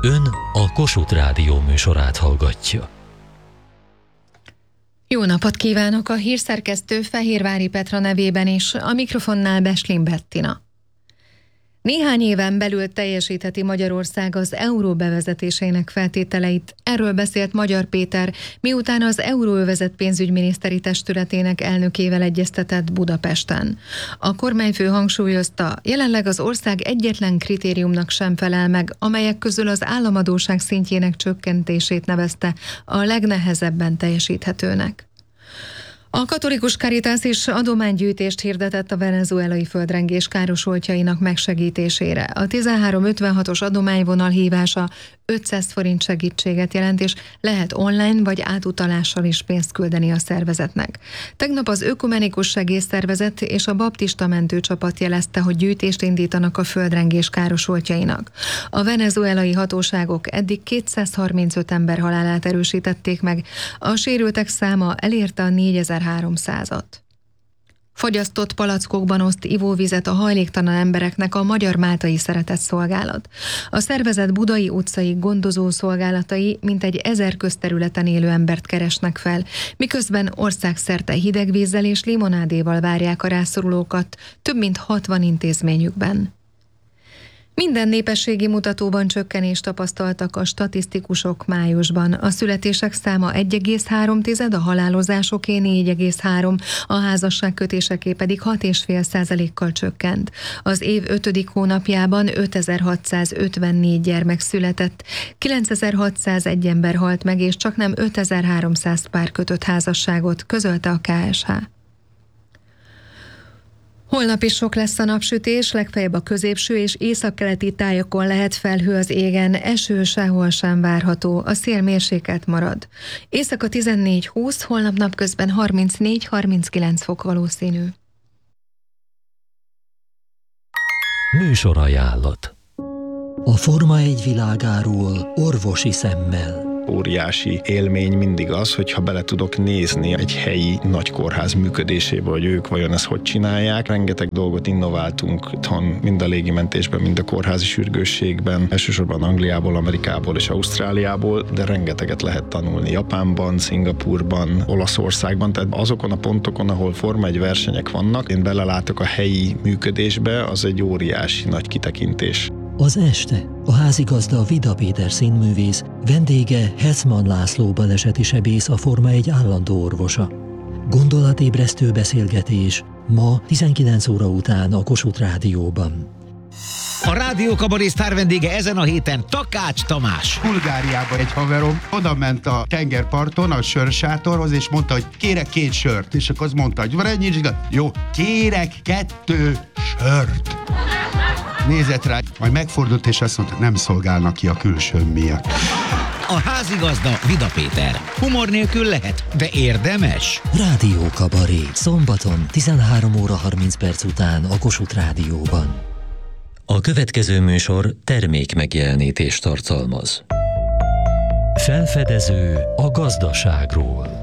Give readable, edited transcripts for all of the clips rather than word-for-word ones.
Ön a Kossuth Rádió műsorát hallgatja. Jó napot kívánok, a hírszerkesztő Fehérvári Petra nevében is, a mikrofonnál Beslin Bettina. Néhány éven belül teljesítheti Magyarország az euró bevezetésének feltételeit. Erről beszélt Magyar Péter, miután az Euróövezet pénzügyminiszteri testületének elnökével egyeztetett Budapesten. A kormányfő hangsúlyozta, jelenleg az ország egyetlen kritériumnak sem felel meg, amelyek közül az államadósság szintjének csökkentését nevezte a legnehezebben teljesíthetőnek. A katolikus Caritas is adománygyűjtést hirdetett a venezuelai földrengés károsultjainak megsegítésére. A 1356-os adományvonal hívása 500 forint segítséget jelent, és lehet online vagy átutalással is pénzt küldeni a szervezetnek. Tegnap az Ökumenikus Segélyszervezet és a Baptista Mentőcsapat jelezte, hogy gyűjtést indítanak a földrengés károsultjainak. A venezuelai hatóságok eddig 235 ember halálát erősítették meg, a sérültek száma elérte a 4300-at. Fogyasztott palackokban oszt ivóvizet a hajléktalan embereknek a Magyar Máltai Szeretetszolgálat. A szervezet budai utcai gondozó szolgálatai mintegy 1000 közterületen élő embert keresnek fel, miközben országszerte hideg vízzel és limonádéval várják a rászorulókat több mint 60 intézményükben. Minden népességi mutatóban csökkenést tapasztaltak a statisztikusok májusban. A születések száma 1,3, a halálozásoké 4,3, a házasságkötéseké pedig 6,5%-kal csökkent. Az év 5. hónapjában 5654 gyermek született, 9601 ember halt meg, és csaknem 5300 pár kötött házasságot, közölte a KSH. Holnap is sok lesz a napsütés, legfeljebb a középső és északkeleti tájakon lehet felhő az égen, eső sehol sem várható, a szél mérsékelt marad. Éjszaka 14-20, holnap napközben 34-39 fok valószínű. Műsorajánlat. A Forma 1 világáról orvosi szemmel. Óriási élmény mindig az, hogyha bele tudok nézni egy helyi nagy kórház működésébe, hogy ők vajon ezt hogy csinálják. Rengeteg dolgot innováltunk itthon, mind a légimentésben, mind a kórházi sürgősségben, elsősorban Angliából, Amerikából és Ausztráliából, de rengeteget lehet tanulni Japánban, Szingapúrban, Olaszországban, tehát azokon a pontokon, ahol Forma 1 versenyek vannak, én belelátok a helyi működésbe, az egy óriási nagy kitekintés. Az este a házigazda Vida Péter színművész, vendége Hetzmann László baleseti sebész, a Forma 1 állandó orvosa. Gondolatébresztő beszélgetés ma 19 óra után a Kossuth Rádióban. A Rádió Kabaré sztár vendége ezen a héten Takács Tamás. Bulgáriában egy haverom oda ment a tengerparton a sörsátorhoz, és mondta, hogy kérek 2 sört. És akkor az mondta, hogy van ennyi, jó, kérek 2 sört. Nézett rá, majd megfordult, és azt mondta, nem szolgálnak ki a külsőm miatt. A házigazda Vida Péter. Humor nélkül lehet, de érdemes. Rádió Kabaré. Szombaton 13 óra 30 perc után a Kossuth Rádióban. A következő műsor termékmegjelenítést tartalmaz. Felfedező a gazdaságról.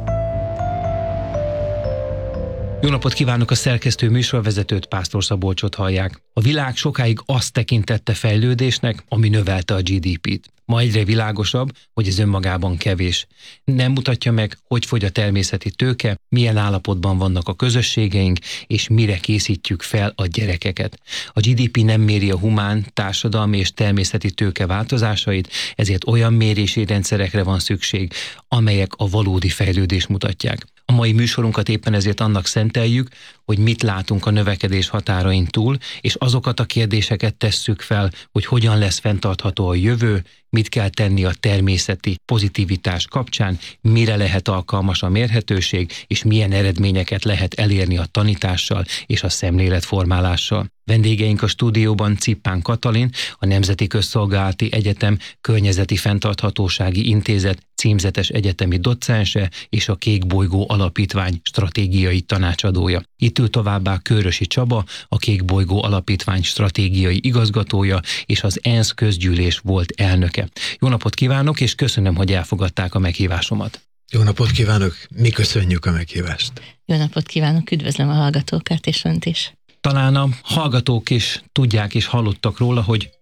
Jó napot kívánok, a szerkesztő műsorvezetőt, Pásztor Szabolcsot hallják. A világ sokáig azt tekintette fejlődésnek, ami növelte a GDP-t. Ma egyre világosabb, hogy ez önmagában kevés. Nem mutatja meg, hogy fogy a természeti tőke, milyen állapotban vannak a közösségeink, és mire készítjük fel a gyerekeket. A GDP nem méri a humán, társadalmi és természeti tőke változásait, ezért olyan mérési rendszerekre van szükség, amelyek a valódi fejlődést mutatják. A mai műsorunkat éppen ezért annak szenteljük, hogy mit látunk a növekedés határain túl, és azokat a kérdéseket tesszük fel, hogy hogyan lesz fenntartható a jövő, mit kell tenni a természeti pozitivitás kapcsán, mire lehet alkalmas a mérhetőség, és milyen eredményeket lehet elérni a tanítással és a szemléletformálással. Vendégeink a stúdióban Cippán Katalin, a Nemzeti Közszolgálati Egyetem Környezeti Fenntarthatósági Intézet címzetes egyetemi docense és a Kék Bolygó Alapítvány stratégiai tanácsadója. Itt ül továbbá Kőrösi Csaba, a Kék Bolygó Alapítvány stratégiai igazgatója és az ENSZ közgyűlés volt elnöke. Jó napot kívánok, és köszönöm, hogy elfogadták a meghívásomat. Jó napot kívánok, mi köszönjük a meghívást. Jó napot kívánok, üdvözlöm a hallgatókat és önt is. Talán a hallgatók is tudják és hallottak róla, hogy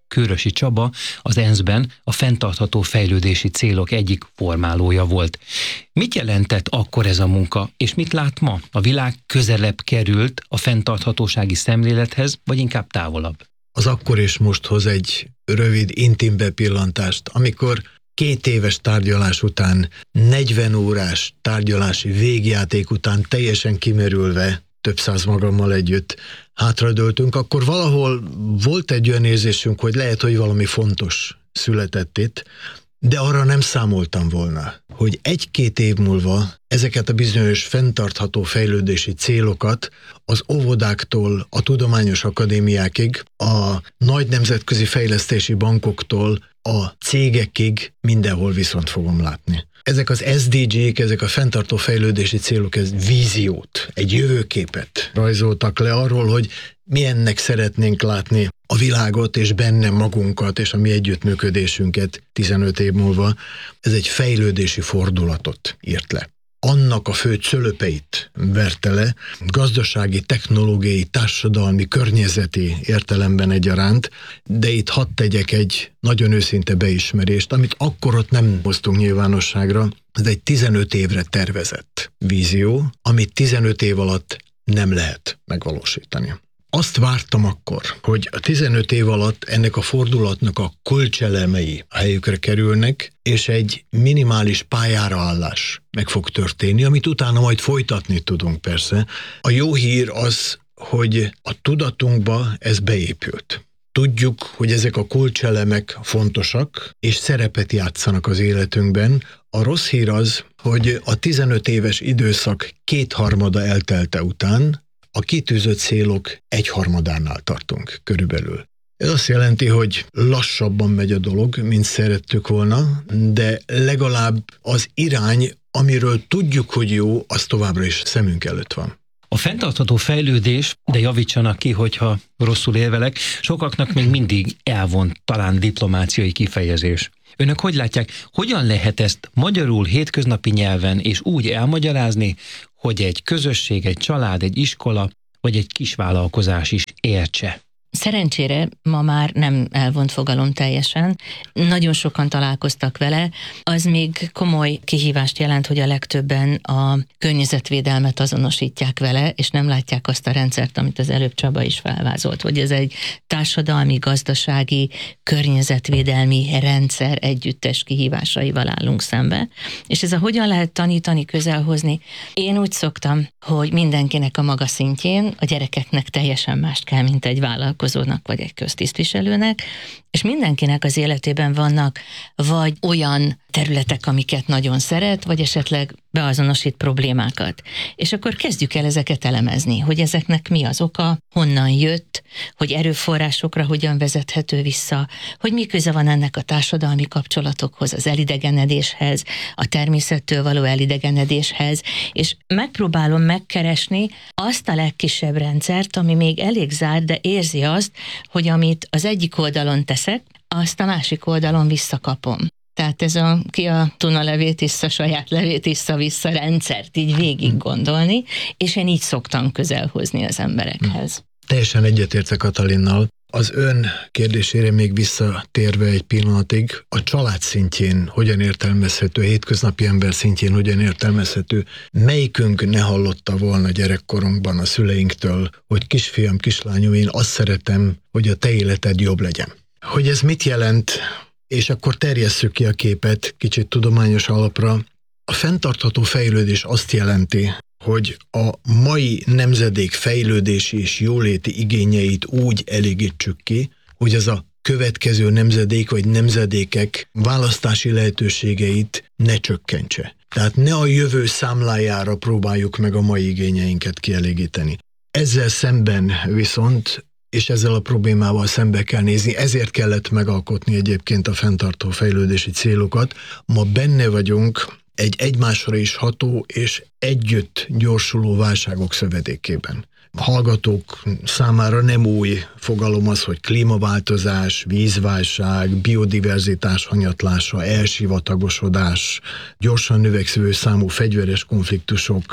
Kőrösi Csaba az ENSZ-ben a fenntartható fejlődési célok egyik formálója volt. Mit jelentett akkor ez a munka, és mit lát ma? A világ közelebb került a fenntarthatósági szemlélethez, vagy inkább távolabb? Az akkor és mosthoz egy rövid, intim bepillantást, amikor 2 éves tárgyalás után, 40 órás tárgyalási végjáték után teljesen kimerülve, több száz magammal együtt hátradőltünk, akkor valahol volt egy olyan érzésünk, hogy lehet, hogy valami fontos született itt, de arra nem számoltam volna, hogy 1-2 év múlva ezeket a bizonyos fenntartható fejlődési célokat az óvodáktól a tudományos akadémiákig, a nagy nemzetközi fejlesztési bankoktól a cégekig mindenhol viszont fogom látni. Ezek az SDG-k, ezek a fenntartó fejlődési célok, ez víziót, egy jövőképet rajzoltak le arról, hogy milyennek szeretnénk látni a világot, és benne magunkat, és a mi együttműködésünket 15 év múlva. Ez egy fejlődési fordulatot írt le. Annak a fő cölöpeit verte le, gazdasági, technológiai, társadalmi, környezeti értelemben egyaránt, de itt hadd tegyek egy nagyon őszinte beismerést, amit akkor ott nem hoztunk nyilvánosságra. Ez egy 15 évre tervezett vízió, amit 15 év alatt nem lehet megvalósítani. Azt vártam akkor, hogy a 15 év alatt ennek a fordulatnak a kulcselemei a helyükre kerülnek, és egy minimális pályára állás meg fog történni, amit utána majd folytatni tudunk persze. A jó hír az, hogy a tudatunkba ez beépült. Tudjuk, hogy ezek a kulcselemek fontosak, és szerepet játszanak az életünkben. A rossz hír az, hogy a 15 éves időszak 2/3 eltelte után a kitűzött célok 1/3-ánál tartunk körülbelül. Ez azt jelenti, hogy lassabban megy a dolog, mint szerettük volna, de legalább az irány, amiről tudjuk, hogy jó, az továbbra is szemünk előtt van. A fenntartható fejlődés, de javítsanak ki, hogyha rosszul érvelek, sokaknak még mindig elvont, talán diplomáciai kifejezés. Önök hogy látják, hogyan lehet ezt magyarul, hétköznapi nyelven és úgy elmagyarázni, hogy egy közösség, egy család, egy iskola vagy egy kisvállalkozás is értse? Szerencsére ma már nem elvont fogalom teljesen. Nagyon sokan találkoztak vele. Az még komoly kihívást jelent, hogy a legtöbben a környezetvédelmet azonosítják vele, és nem látják azt a rendszert, amit az előbb Csaba is felvázolt, hogy ez egy társadalmi, gazdasági, környezetvédelmi rendszer együttes kihívásaival állunk szembe. És ez a hogyan lehet tanítani, közelhozni? Én úgy szoktam, hogy mindenkinek a maga szintjén, a gyerekeknek teljesen mást kell, mint egy vállalkozónak vagy egy köztisztviselőnek, és mindenkinek az életében vannak vagy olyan területek, amiket nagyon szeret, vagy esetleg beazonosít problémákat. És akkor kezdjük el ezeket elemezni, hogy ezeknek mi az oka, honnan jött, hogy erőforrásokra hogyan vezethető vissza, hogy mi köze van ennek a társadalmi kapcsolatokhoz, az elidegenedéshez, a természettől való elidegenedéshez, és megpróbálom megkeresni azt a legkisebb rendszert, ami még elég zárt, de érzi azt, hogy amit az egyik oldalon teszek, azt a másik oldalon visszakapom. Tehát ez a ki a tuna levét issza, saját levét issza-vissza rendszert így végig gondolni, és én így szoktam közelhozni az emberekhez. Teljesen egyetértek Katalinnal. Az ön kérdésére még visszatérve egy pillanatig, a család szintjén hogyan értelmezhető, a hétköznapi ember szintjén hogyan értelmezhető, melyikünk ne hallotta volna gyerekkorunkban a szüleinktől, hogy kisfiam, kislányom, én azt szeretem, hogy a te életed jobb legyen. Hogy ez mit jelent, és akkor terjesszük ki a képet kicsit tudományos alapra. A fenntartható fejlődés azt jelenti, hogy a mai nemzedék fejlődési és jóléti igényeit úgy elégítsük ki, hogy az a következő nemzedék vagy nemzedékek választási lehetőségeit ne csökkentse. Tehát ne a jövő számlájára próbáljuk meg a mai igényeinket kielégíteni. Ezzel szemben viszont, és ezzel a problémával szembe kell nézni, ezért kellett megalkotni egyébként a fenntartó fejlődési célokat. Ma benne vagyunk egy egymásra is ható és együtt gyorsuló válságok szövedékében. A hallgatók számára nem új fogalom az, hogy klímaváltozás, vízválság, biodiverzitás hanyatlása, elsivatagosodás, gyorsan növekvő számú fegyveres konfliktusok,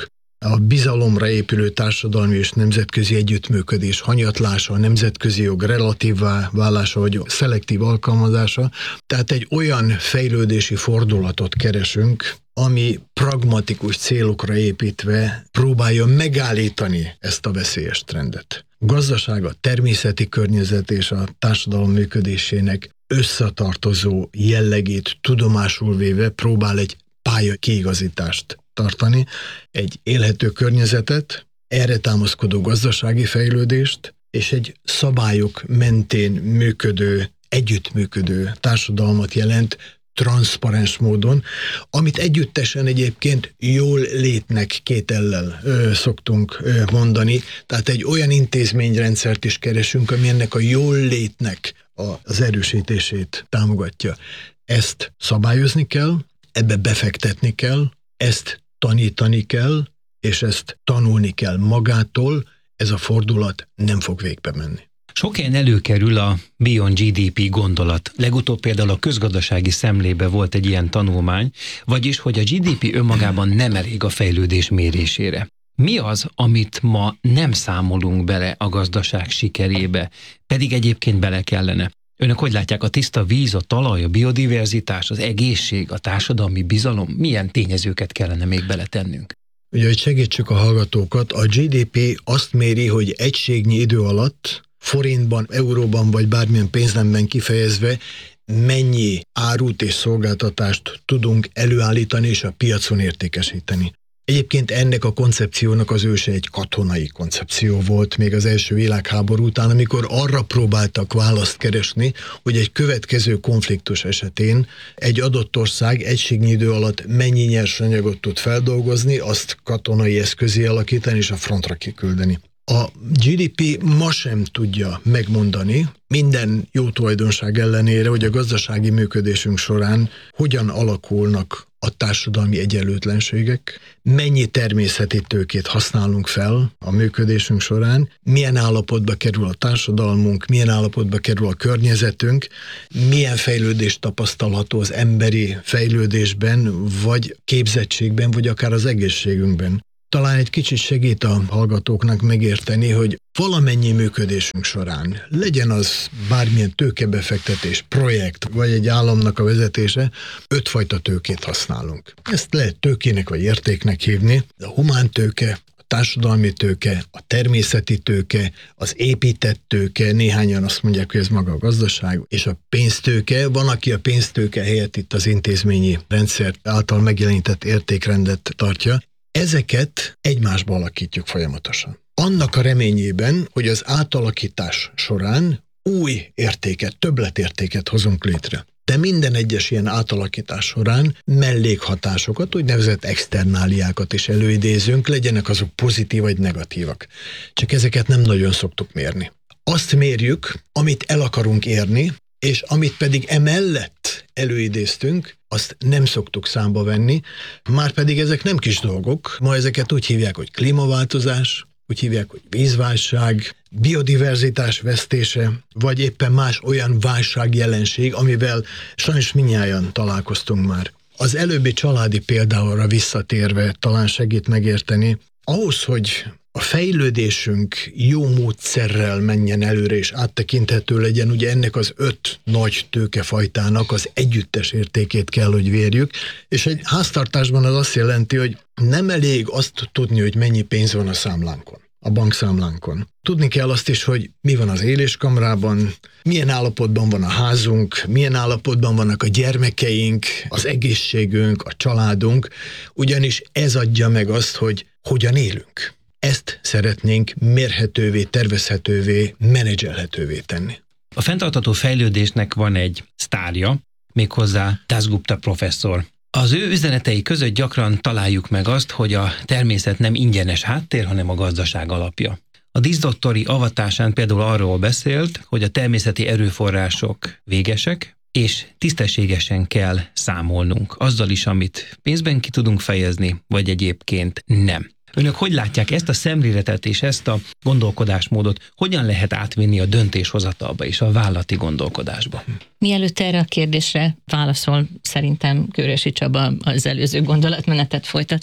a bizalomra épülő társadalmi és nemzetközi együttműködés hanyatlása, a nemzetközi jog relatívvá válása vagy szelektív alkalmazása. Tehát egy olyan fejlődési fordulatot keresünk, ami pragmatikus célokra építve próbálja megállítani ezt a veszélyes trendet. A gazdaság, a természeti környezet és a társadalom működésének összetartozó jellegét tudomásul véve próbál egy pályakiigazítást tartani, egy élhető környezetet, erre támaszkodó gazdasági fejlődést, és egy szabályok mentén működő, együttműködő társadalmat jelent transzparens módon, amit együttesen egyébként jól létnek két ellel szoktunk mondani. Tehát egy olyan intézményrendszert is keresünk, ami ennek a jól létnek az erősítését támogatja. Ezt szabályozni kell, ebbe befektetni kell, ezt tanítani kell, és ezt tanulni kell magától, ez a fordulat nem fog végbe menni. Sok helyen előkerül a Beyond GDP gondolat. Legutóbb például a közgazdasági szemlébe volt egy ilyen tanulmány, vagyis, hogy a GDP önmagában nem elég a fejlődés mérésére. Mi az, amit ma nem számolunk bele a gazdaság sikerébe, pedig egyébként bele kellene? Önök hogy látják, a tiszta víz, a talaj, a biodiverzitás, az egészség, a társadalmi bizalom, milyen tényezőket kellene még beletennünk? Ugye, hogy segítsük a hallgatókat, a GDP azt méri, hogy egységnyi idő alatt, forintban, euróban vagy bármilyen pénznemben kifejezve, mennyi árut és szolgáltatást tudunk előállítani és a piacon értékesíteni. Egyébként ennek a koncepciónak az őse egy katonai koncepció volt még az első világháború után, amikor arra próbáltak választ keresni, hogy egy következő konfliktus esetén egy adott ország egységnyi idő alatt mennyi nyersanyagot tud feldolgozni, azt katonai eszközé alakítani és a frontra kiküldeni. A GDP ma sem tudja megmondani, minden jó tulajdonság ellenére, hogy a gazdasági működésünk során hogyan alakulnak a társadalmi egyenlőtlenségek, mennyi természeti tőkét használunk fel a működésünk során, milyen állapotba kerül a társadalmunk, milyen állapotba kerül a környezetünk, milyen fejlődést tapasztalható az emberi fejlődésben, vagy képzettségben, vagy akár az egészségünkben. Talán egy kicsit segít a hallgatóknak megérteni, hogy valamennyi működésünk során, legyen az bármilyen tőkebefektetés, projekt, vagy egy államnak a vezetése, 5 fajta tőkét használunk. Ezt lehet tőkének vagy értéknek hívni. A humántőke, a társadalmi tőke, a természeti tőke, az épített tőke, néhányan azt mondják, hogy ez maga a gazdaság, és a pénztőke. Van, aki a pénztőke helyett itt az intézményi rendszer által megjelenített értékrendet tartja. Ezeket egymásba alakítjuk folyamatosan. Annak a reményében, hogy az átalakítás során új értéket, többletértéket hozunk létre. De minden egyes ilyen átalakítás során mellékhatásokat, úgynevezett externáliákat is előidézünk, legyenek azok pozitív vagy negatívak. Csak ezeket nem nagyon szoktuk mérni. Azt mérjük, amit el akarunk érni, és amit pedig emellett előidéztünk, azt nem szoktuk számba venni, márpedig ezek nem kis dolgok. Ma ezeket úgy hívják, hogy klímaváltozás, úgy hívják, hogy vízválság, biodiverzitás vesztése, vagy éppen más olyan válságjelenség, amivel sajnos mindnyájan találkoztunk már. Az előbbi családi példára visszatérve talán segít megérteni, ahhoz, hogy a fejlődésünk jó módszerrel menjen előre és áttekinthető legyen, ugye ennek az 5 nagy tőkefajtának az együttes értékét kell, hogy vérjük, és egy háztartásban az azt jelenti, hogy nem elég azt tudni, hogy mennyi pénz van a számlánkon, a bankszámlánkon. Tudni kell azt is, hogy mi van az éléskamrában, milyen állapotban van a házunk, milyen állapotban vannak a gyermekeink, az egészségünk, a családunk, ugyanis ez adja meg azt, hogy hogyan élünk. Ezt szeretnénk mérhetővé, tervezhetővé, menedzselhetővé tenni. A fenntartható fejlődésnek van egy sztárja, méghozzá Dasgupta professzor. Az ő üzenetei között gyakran találjuk meg azt, hogy a természet nem ingyenes háttér, hanem a gazdaság alapja. A díszdoktori avatásán például arról beszélt, hogy a természeti erőforrások végesek, és tisztességesen kell számolnunk azzal is, amit pénzben ki tudunk fejezni, vagy egyébként nem. Önök hogy látják ezt a szemléletet és ezt a gondolkodásmódot, hogyan lehet átvinni a döntéshozatalba és a vállalati gondolkodásba? Mielőtt erre a kérdésre válaszol, szerintem Kőrösi Csaba az előző gondolatmenetet folytatva,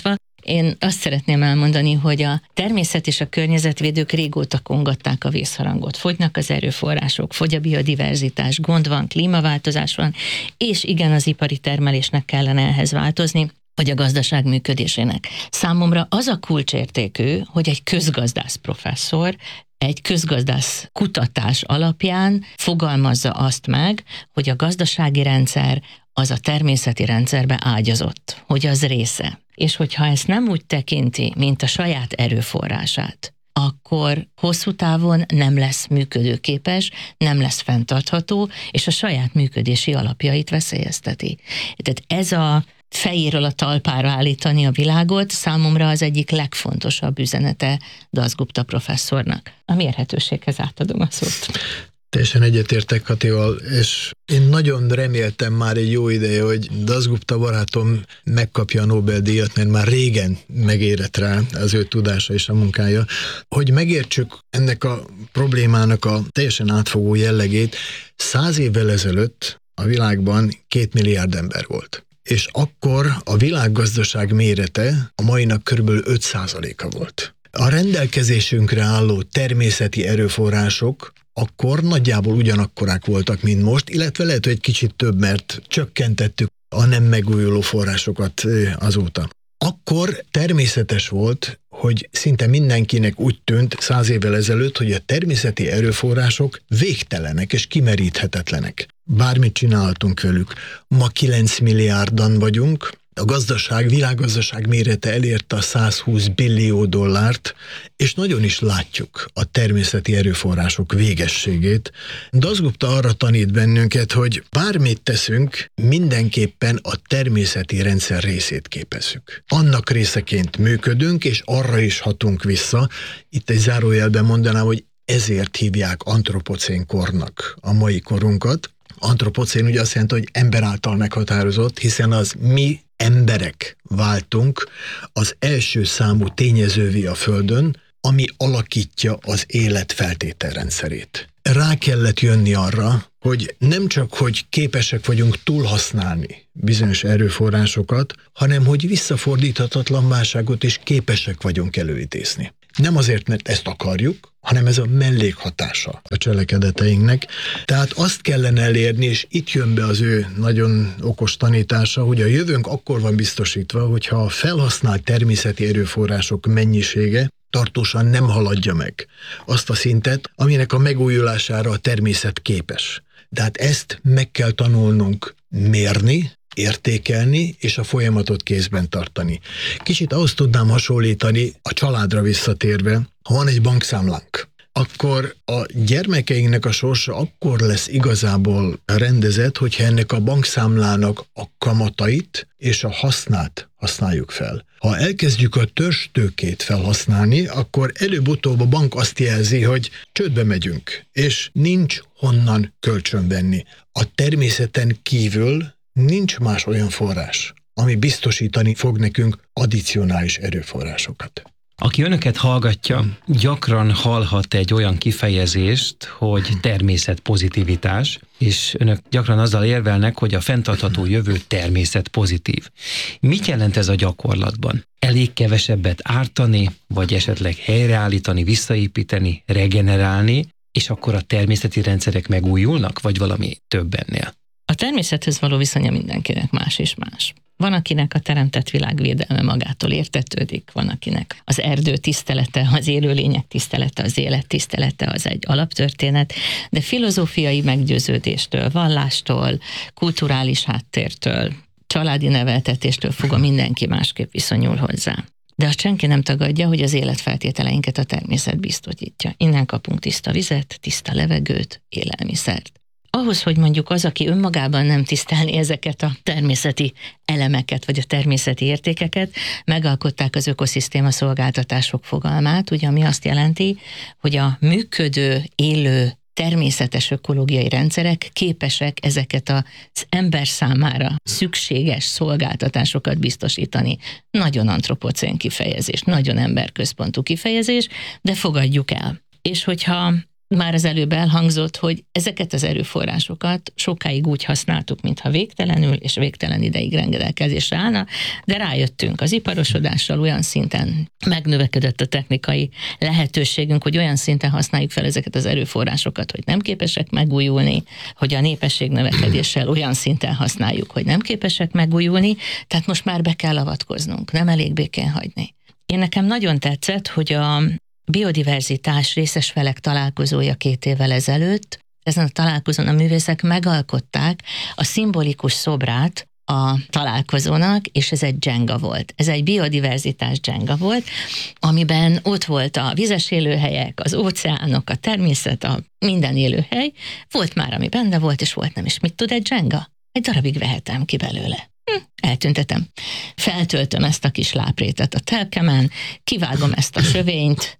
Én azt szeretném elmondani, hogy a természet és a környezetvédők régóta kongatták a vészharangot. Fogynak az erőforrások, fogy a biodiverzitás, gond van, klímaváltozás van, és igen, az ipari termelésnek kellene ehhez változni, vagy a gazdaság működésének. Számomra az a kulcsértékű, hogy egy közgazdász professzor egy közgazdász kutatás alapján fogalmazza azt meg, hogy a gazdasági rendszer az a természeti rendszerbe ágyazott, hogy az része. És hogyha ezt nem úgy tekinti, mint a saját erőforrását, akkor hosszú távon nem lesz működőképes, nem lesz fenntartható, és a saját működési alapjait veszélyezteti. Tehát ez a fejéről a talpára állítani a világot számomra az egyik legfontosabb üzenete Dasgupta professzornak. A mérhetőséghez átadom a szót. Teljesen egyetértek Katival, és én nagyon reméltem már egy jó ideje, hogy Dasgupta barátom megkapja a Nobel-díjat, mert már régen megérett rá az ő tudása és a munkája. Hogy megértsük ennek a problémának a teljesen átfogó jellegét, 100 évvel ezelőtt a világban 2 milliárd ember volt. És akkor a világgazdaság mérete a mainak körülbelül 5%-a volt. A rendelkezésünkre álló természeti erőforrások akkor nagyjából ugyanakkorák voltak, mint most, illetve lehet, hogy egy kicsit több, mert csökkentettük a nem megújuló forrásokat azóta. Akkor természetes volt, hogy szinte mindenkinek úgy tűnt 100 évvel ezelőtt, hogy a természeti erőforrások végtelenek és kimeríthetetlenek. Bármit csinálhatunk velük. Ma 9 milliárdan vagyunk, a világgazdaság mérete elérte a 120 billió dollárt, és nagyon is látjuk a természeti erőforrások végességét. Dasgupta arra tanít bennünket, hogy bármit teszünk, mindenképpen a természeti rendszer részét képezzük. Annak részeként működünk, és arra is hatunk vissza. Itt egy zárójelben mondanám, hogy ezért hívják antropocén kornak a mai korunkat. Antropocén ugye azt jelenti, hogy ember által meghatározott, hiszen az mi emberek váltunk az első számú tényezővé a Földön, ami alakítja az élet feltételrendszerét. Rá kellett jönni arra, hogy nem csak, hogy képesek vagyunk túlhasználni bizonyos erőforrásokat, hanem, hogy visszafordíthatatlan válságot is képesek vagyunk előidézni. Nem azért, mert ezt akarjuk, hanem ez a mellékhatása a cselekedeteinknek. Tehát azt kellene elérni, és itt jön be az ő nagyon okos tanítása, hogy a jövőnk akkor van biztosítva, hogyha a felhasznált természeti erőforrások mennyisége tartósan nem haladja meg azt a szintet, aminek a megújulására a természet képes. Tehát ezt meg kell tanulnunk mérni, értékelni, és a folyamatot kézben tartani. Kicsit ahhoz tudnám hasonlítani, a családra visszatérve, ha van egy bankszámlánk, akkor a gyermekeinknek a sorsa akkor lesz igazából rendezett, hogyha ennek a bankszámlának a kamatait és a hasznát használjuk fel. Ha elkezdjük a törzstőkét felhasználni, akkor előbb-utóbb a bank azt jelzi, hogy csődbe megyünk, és nincs honnan kölcsön venni. A természeten kívül nincs más olyan forrás, ami biztosítani fog nekünk addicionális erőforrásokat. Aki önöket hallgatja, gyakran hallhat egy olyan kifejezést, hogy természetpozitivitás, és önök gyakran azzal érvelnek, hogy a fenntartható jövő természetpozitív. Mit jelent ez a gyakorlatban? Elég kevesebbet ártani, vagy esetleg helyreállítani, visszaépíteni, regenerálni, és akkor a természeti rendszerek megújulnak, vagy valami több ennél? A természethez való viszonya mindenkinek más és más. Van, akinek a teremtett világ védelme magától értetődik, van, akinek az erdő tisztelete, az élőlények tisztelete, az élet tisztelete az egy alaptörténet, de filozófiai meggyőződéstől, vallástól, kulturális háttértől, családi neveltetéstől fogva mindenki másképp viszonyul hozzá. De azt senki nem tagadja, hogy az életfeltételeinket a természet biztosítja. Innen kapunk tiszta vizet, tiszta levegőt, élelmiszert. Ahhoz, hogy mondjuk az, aki önmagában nem tisztelni ezeket a természeti elemeket, vagy a természeti értékeket, megalkották az ökoszisztéma szolgáltatások fogalmát, ugye, ami azt jelenti, hogy a működő, élő, természetes ökológiai rendszerek képesek ezeket az ember számára szükséges szolgáltatásokat biztosítani. Nagyon antropocén kifejezés, nagyon emberközpontú kifejezés, de fogadjuk el. És hogyha már az előbb elhangzott, hogy ezeket az erőforrásokat sokáig úgy használtuk, mintha végtelenül és végtelen ideig rendelkezésre állna, de rájöttünk, az iparosodással olyan szinten megnövekedett a technikai lehetőségünk, hogy olyan szinten használjuk fel ezeket az erőforrásokat, hogy nem képesek megújulni, hogy a népesség növekedéssel olyan szinten használjuk, hogy nem képesek megújulni, tehát most már be kell avatkoznunk, nem elég békén hagyni. Én nekem nagyon tetszett, hogy a biodiverzitás részes felek találkozója 2 évvel ezelőtt, ezen a találkozón a művészek megalkották a szimbolikus szobrát a találkozónak, és ez egy dzsenga volt. Ez egy biodiverzitás dzsenga volt, amiben ott volt a vizes élőhelyek, az óceánok, a természet, a minden élőhely. Volt már, ami benne volt, és volt nem is. Mit tud egy dzsenga? Egy darabig vehetem ki belőle. Eltüntetem. Feltöltöm ezt a kis láprétet a telkemen, kivágom ezt a sövényt,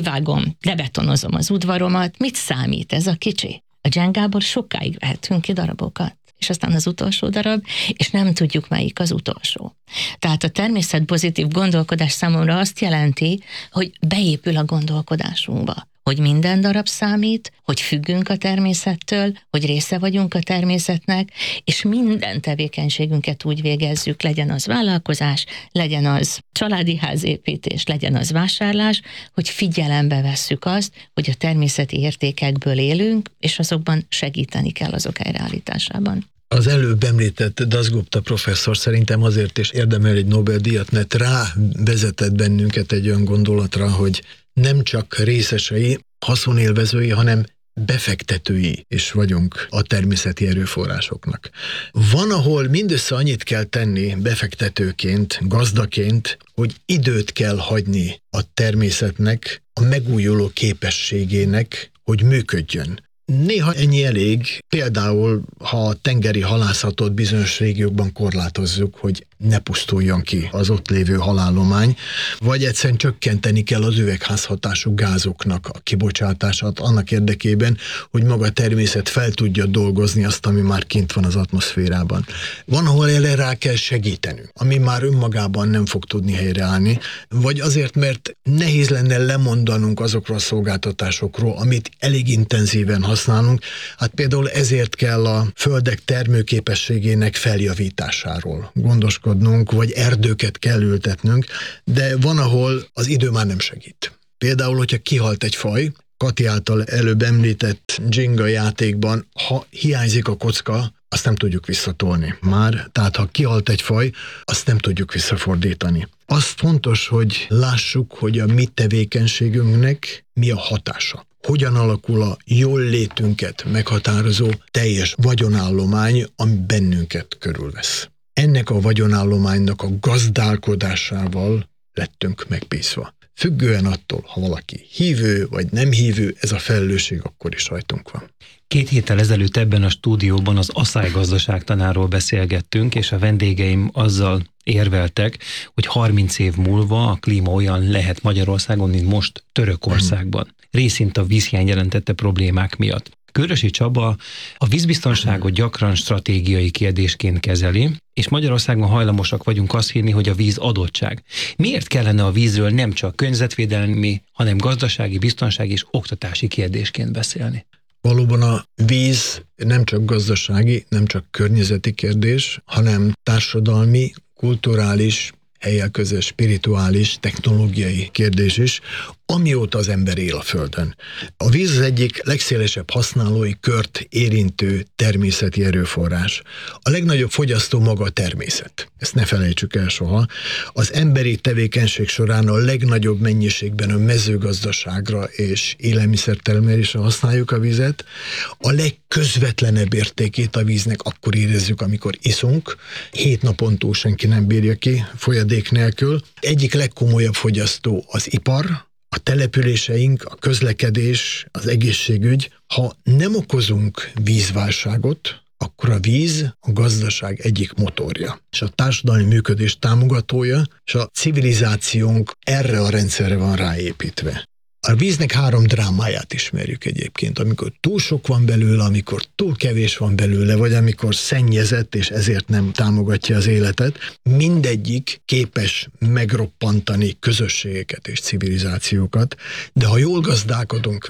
lebetonozom az udvaromat. Mit számít ez a kicsi? A dzsengából sokáig vehetünk ki darabokat. És aztán az utolsó darab, és nem tudjuk, melyik az utolsó. Tehát a természetpozitív gondolkodás számomra azt jelenti, hogy beépül a gondolkodásunkba, hogy minden darab számít, hogy függünk a természettől, hogy része vagyunk a természetnek, és minden tevékenységünket úgy végezzük, legyen az vállalkozás, legyen az családi házépítés, legyen az vásárlás, hogy figyelembe vesszük azt, hogy a természeti értékekből élünk, és azokban segíteni kell azok helyreállításában. Az előbb említett Dasgupta professzor szerintem azért is érdemel egy Nobel-díjat, mert rávezetett bennünket egy olyan gondolatra, hogy nem csak részesei, haszonélvezői, hanem befektetői is vagyunk a természeti erőforrásoknak. Van, ahol mindössze annyit kell tenni befektetőként, gazdaként, hogy időt kell hagyni a természetnek, a megújuló képességének, hogy működjön. Néha ennyi elég, például ha a tengeri halászatot bizonyos régiókban korlátozzuk, hogy ne pusztuljon ki az ott lévő halállomány, vagy egyszerűen csökkenteni kell az üvegházhatású gázoknak a kibocsátását annak érdekében, hogy maga a természet fel tudja dolgozni azt, ami már kint van az atmoszférában. Van, ahol erre rá kell segítenünk, ami már önmagában nem fog tudni helyreállni, vagy azért, mert nehéz lenne lemondanunk azokról a szolgáltatásokról, amit elég intenzíven használunk. Hát például ezért kell a földek termőképességének feljavításáról gondoskodnunk, vagy erdőket kell ültetnünk, de van, ahol az idő már nem segít. Például, hogyha kihalt egy faj, Kati által előbb említett Jenga játékban, ha hiányzik a kocka, azt nem tudjuk visszatolni már, tehát ha kihalt egy faj, azt nem tudjuk visszafordítani. Az fontos, hogy lássuk, hogy a mi tevékenységünknek mi a hatása. Hogyan alakul a jól létünket meghatározó teljes vagyonállomány, ami bennünket körülvesz. Ennek a vagyonállománynak a gazdálkodásával lettünk megbízva. Függően attól, ha valaki hívő vagy nem hívő, ez a felelősség akkor is rajtunk van. 2 héttel ezelőtt ebben a stúdióban az asszály-gazdaságtanáról beszélgettünk, és a vendégeim azzal érveltek, hogy 30 év múlva a klíma olyan lehet Magyarországon, mint most Törökországban. Részint a vízhiány jelentette problémák miatt. Körösi Csaba a vízbiztonságot gyakran stratégiai kérdésként kezeli, és Magyarországon hajlamosak vagyunk azt hinni, hogy a víz adottság. Miért kellene a vízről nem csak környezetvédelmi, hanem gazdasági, biztonsági és oktatási kérdésként beszélni? Valóban a víz nem csak gazdasági, nem csak környezeti kérdés, hanem társadalmi, kulturális, hellyel közös, spirituális, technológiai kérdés is, amióta az ember él a Földön. A víz az egyik legszélesebb használói kört érintő természeti erőforrás. A legnagyobb fogyasztó maga a természet. Ezt ne felejtsük el soha. Az emberi tevékenység során a legnagyobb mennyiségben a mezőgazdaságra és élelmiszertermelésre használjuk a vizet. A legközvetlenebb értékét a víznek akkor érezzük, amikor iszunk. 7 napon túl senki nem bírja ki folyadék nélkül. Egyik legkomolyabb fogyasztó az ipar, a településeink, a közlekedés, az egészségügy. Ha nem okozunk vízválságot, akkor a víz a gazdaság egyik motorja, és a társadalmi működés támogatója, és a civilizációnk erre a rendszerre van ráépítve. A víznek 3 drámáját ismerjük egyébként, amikor túl sok van belőle, amikor túl kevés van belőle, vagy amikor szennyezett, és ezért nem támogatja az életet. Mindegyik képes megroppantani közösségeket és civilizációkat, de ha jól gazdálkodunk vele,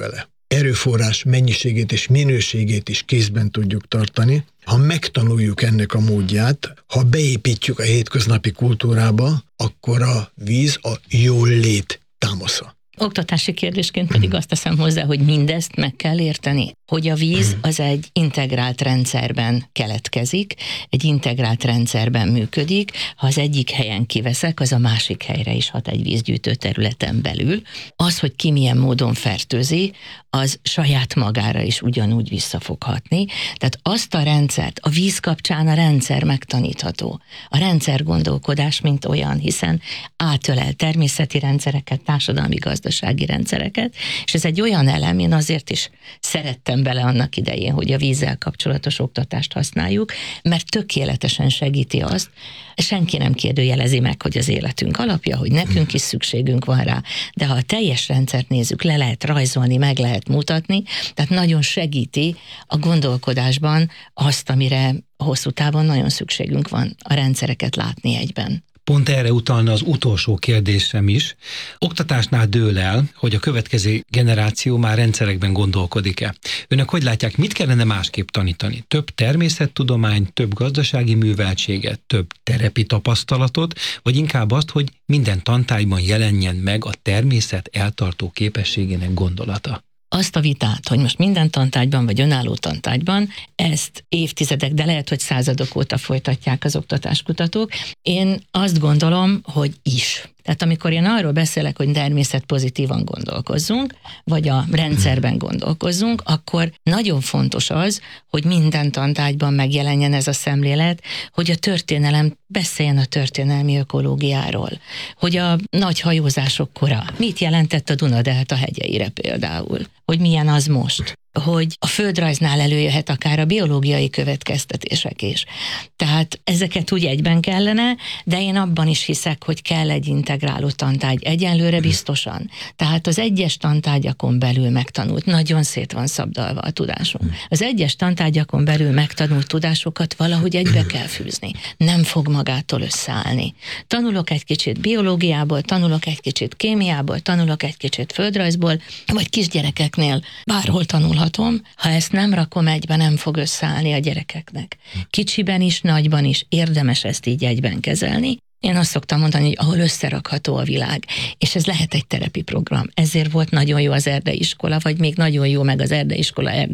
erőforrás mennyiségét és minőségét is kézben tudjuk tartani. Ha megtanuljuk ennek a módját, ha beépítjük a hétköznapi kultúrába, akkor a víz a jólét támasza. Oktatási kérdésként pedig azt teszem hozzá, hogy mindezt meg kell érteni, hogy a víz az egy integrált rendszerben keletkezik, egy integrált rendszerben működik, ha az egyik helyen kiveszek, az a másik helyre is hat egy vízgyűjtő területen belül. Az, hogy ki milyen módon fertőzi, az saját magára is ugyanúgy vissza fog hatni. Tehát azt a rendszert, a víz kapcsán a rendszer megtanítható. A rendszer gondolkodás, mint olyan, hiszen átölel természeti rendszereket, társadalmi gazdasági rendszereket, és ez egy olyan elem, én azért is szerettem bele annak idején, hogy a vízzel kapcsolatos oktatást használjuk, mert tökéletesen segíti azt, senki nem kérdőjelezi meg, hogy az életünk alapja, hogy nekünk is szükségünk van rá, de ha a teljes rendszert nézzük, le lehet rajzolni, meg lehet mutatni, tehát nagyon segíti a gondolkodásban azt, amire hosszú távon nagyon szükségünk van, a rendszereket látni egyben. Pont erre utalna az utolsó kérdésem is. Oktatásnál dől el, hogy a következő generáció már rendszerekben gondolkodik-e. Önök hogy látják, mit kellene másképp tanítani? Több természettudományt, több gazdasági műveltséget, több terepi tapasztalatot, vagy inkább azt, hogy minden tantárgyban jelenjen meg a természet eltartó képességének gondolata? Azt a vitát, hogy most minden tantárgyban vagy önálló tantárgyban, ezt évtizedek, de lehet, hogy századok óta folytatják az oktatáskutatók. Én azt gondolom, hogy is. Tehát amikor én arról beszélek, hogy természetpozitívan gondolkozzunk, vagy a rendszerben gondolkozzunk, akkor nagyon fontos az, hogy minden tantárgyban megjelenjen ez a szemlélet, hogy a történelem beszéljen a történelmi ökológiáról, hogy a nagy hajózások kora mit jelentett a Duna-delta hegyeire például, hogy milyen az most, hogy a földrajznál előjöhet akár a biológiai következtetések is. Tehát ezeket úgy egyben kellene, de én abban is hiszek, hogy kell egy integráló tantárgy egyenlőre biztosan. Tehát az egyes tantárgyakon belül megtanult, nagyon szét van szabdalva a tudásunk. Az egyes tantárgyakon belül megtanult tudásokat valahogy egybe kell fűzni. Nem fog magától összeállni. Tanulok egy kicsit biológiából, tanulok egy kicsit kémiából, tanulok egy kicsit földrajzból, vagy kisgyerekeknél bárhol tanulhatom. Ha ezt nem rakom egybe, nem fog összeállni a gyerekeknek. Kicsiben is, nagyban is érdemes ezt így egyben kezelni. Én azt szoktam mondani, hogy ahol összerakható a világ, és ez lehet egy terepi program. Ezért volt nagyon jó az erdeiskola, vagy még nagyon jó meg az erdeiskola